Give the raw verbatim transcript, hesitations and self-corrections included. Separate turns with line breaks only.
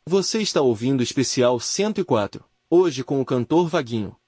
Você está ouvindo o especial cento e quatro, hoje com o cantor Vaguinho.